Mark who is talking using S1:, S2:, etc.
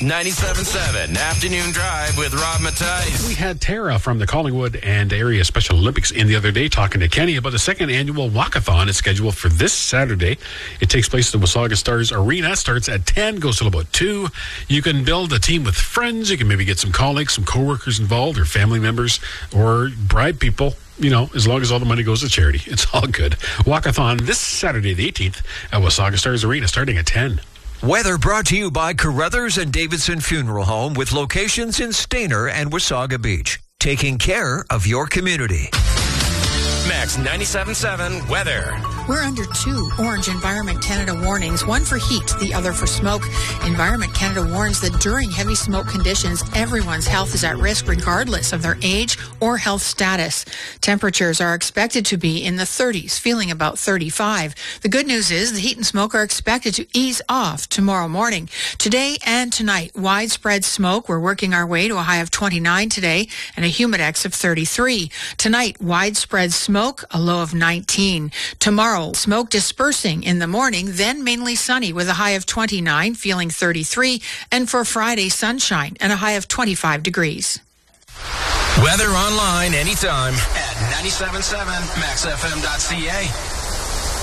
S1: 97.7 Afternoon Drive with Rob Mattice.
S2: We had Tara from the Collingwood and Area Special Olympics in the other day talking to Kenny about the second annual walkathon. It's scheduled for this Saturday. It takes place at the Wasaga Stars Arena. Starts at 10, goes till about 2. You can build a team with friends. You can maybe get some colleagues, some coworkers involved, or family members, or bribe people. You know, as long as all the money goes to charity, it's all good. Walkathon this Saturday, the 18th, at Wasaga Stars Arena, starting at 10.
S3: Weather brought to you by Carruthers and Davidson Funeral Home with locations in Stayner and Wasaga Beach. Taking care of your community.
S1: Max 97.7 weather.
S4: We're under 2 orange Environment Canada warnings, one for heat, the other for smoke. Environment Canada warns that during heavy smoke conditions, everyone's health is at risk regardless of their age or health status. Temperatures are expected to be in the 30s, feeling about 35. The good news is the heat and smoke are expected to ease off tomorrow morning. Today and tonight, widespread smoke. We're working our way to a high of 29 today and a humidex of 33. Tonight, widespread smoke, a low of 19. Tomorrow, smoke dispersing in the morning, then mainly sunny with a high of 29, feeling 33. And for Friday, sunshine and a high of 25 degrees.
S1: Weather online anytime at 97.7 maxfm.ca.